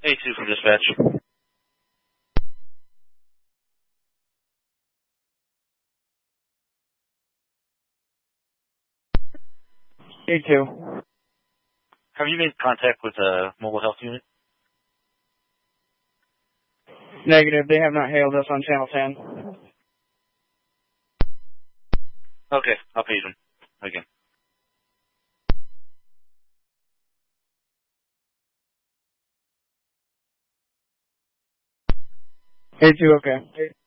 A2 from dispatch. A2. Have you made contact with a mobile health unit? Negative. They have not hailed us on Channel 10. Okay, I'll page them again. A2, okay.